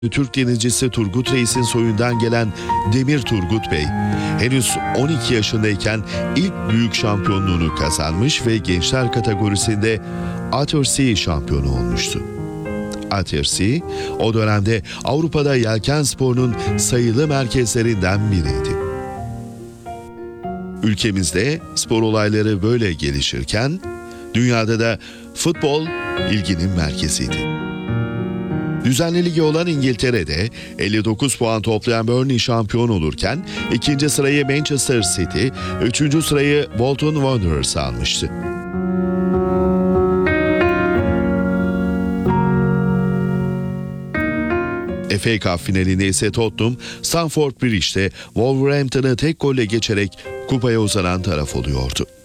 Türk denizcisi Turgut Reis'in soyundan gelen Demir Turgut Bey, henüz 12 yaşındayken ilk büyük şampiyonluğunu kazanmış ve gençler kategorisinde Attersea şampiyonu olmuştu. Attersea, o dönemde Avrupa'da yelken sporunun sayılı merkezlerinden biriydi. Ülkemizde spor olayları böyle gelişirken, dünyada da futbol ilginin merkeziydi. Düzenli ligi olan İngiltere'de 59 puan toplayan Burnley şampiyon olurken ikinci sırayı Manchester City, üçüncü sırayı Bolton Wanderers almıştı. FA Cup finalinde ise Tottenham, Stamford Bridge'de Wolverhampton'ı tek golle geçerek kupaya uzanan taraf oluyordu.